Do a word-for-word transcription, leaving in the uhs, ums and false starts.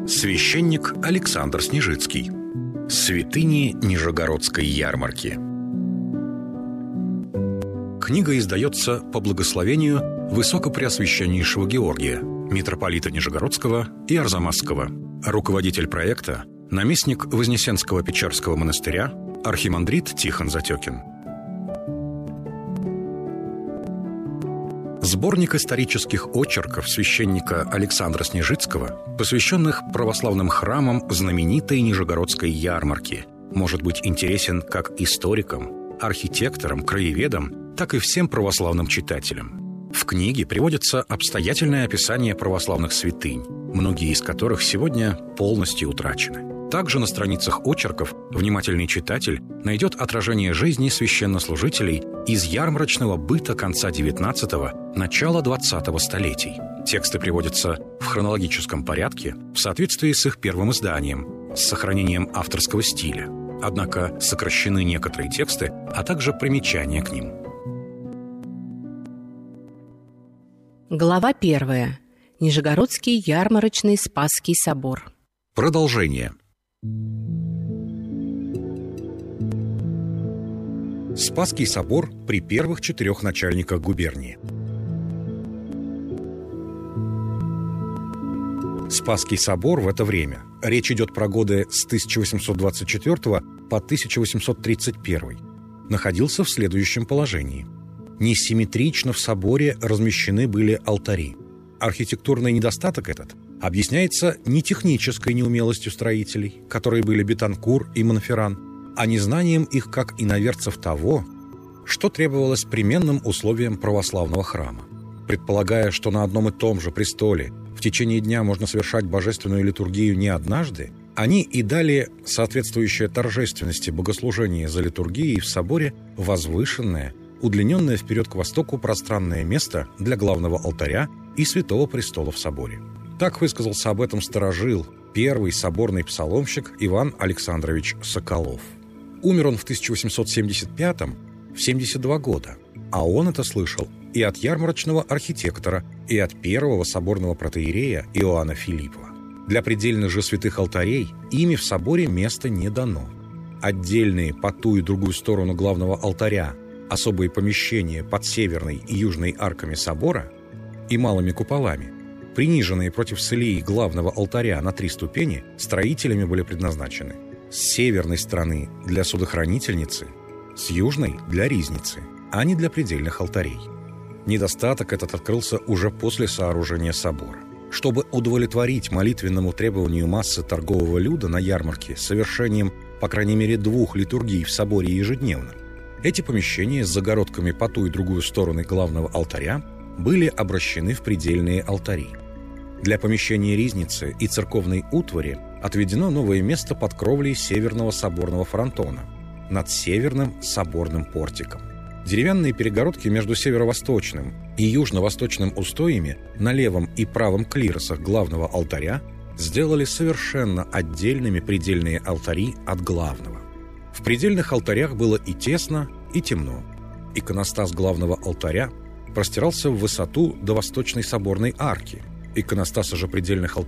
Священник Александр Снежицкий. Святыни Нижегородской ярмарки. Книга издается по благословению Высокопреосвященнейшего Георгия, митрополита Нижегородского и Арзамасского. Руководитель проекта – наместник Вознесенского Печерского монастыря архимандрит Тихон Затекин. Сборник исторических очерков священника Александра Снежицкого, посвященных православным храмам знаменитой Нижегородской ярмарки, может быть интересен как историкам, архитекторам, краеведам, так и всем православным читателям. В книге приводится обстоятельное описание православных святынь, многие из которых сегодня полностью утрачены. Также на страницах очерков внимательный читатель найдет отражение жизни священнослужителей из ярмарочного быта конца девятнадцатого – начала двадцатого столетий. Тексты приводятся в хронологическом порядке в соответствии с их первым изданием, с сохранением авторского стиля. Однако сокращены некоторые тексты, а также примечания к ним. Глава первая. Нижегородский ярмарочный Спасский собор. Продолжение. Спасский собор при первых четырех начальниках губернии. Спасский собор в это время, речь идет про годы с тысяча восемьсот двадцать четвёртого по тысяча восемьсот тридцать первый, находился в следующем положении. Несимметрично в соборе размещены были алтари. Архитектурный недостаток этот объясняется не технической неумелостью строителей, которые были Бетанкур и Монферран, а незнанием их как иноверцев того, что требовалось пременным условиям православного храма. Предполагая, что на одном и том же престоле в течение дня можно совершать божественную литургию не однажды, они и дали соответствующее торжественности богослужение за литургией в соборе возвышенное, удлиненное вперед к востоку пространное место для главного алтаря и святого престола в соборе. Так высказался об этом старожил, первый соборный псаломщик Иван Александрович Соколов. Умер он в тысяча восемьсот семьдесят пятом, в семьдесят два года, а он это слышал и от ярмарочного архитектора, и от первого соборного протоиерея Иоанна Филиппова. Для предельных же святых алтарей ими в соборе места не дано. Отдельные по ту и другую сторону главного алтаря, особые помещения под северной и южной арками собора и малыми куполами, приниженные против солей главного алтаря на три ступени, строителями были предназначены с северной стороны для судохранительницы, с южной для ризницы, а не для предельных алтарей. Недостаток этот открылся уже после сооружения собора. Чтобы удовлетворить молитвенному требованию массы торгового люда на ярмарке с совершением, по крайней мере, двух литургий в соборе ежедневно, эти помещения с загородками по ту и другую стороны главного алтаря были обращены в предельные алтари. Для помещения ризницы и церковной утвари отведено новое место под кровлей северного соборного фронтона, над северным соборным портиком. Деревянные перегородки между северо-восточным и южно-восточным устоями на левом и правом клиросах главного алтаря сделали совершенно отдельными предельные алтари от главного. В предельных алтарях было и тесно, и темно. Иконостас главного алтаря простирался в высоту до восточной соборной арки. Иконостасы же предельных алтарей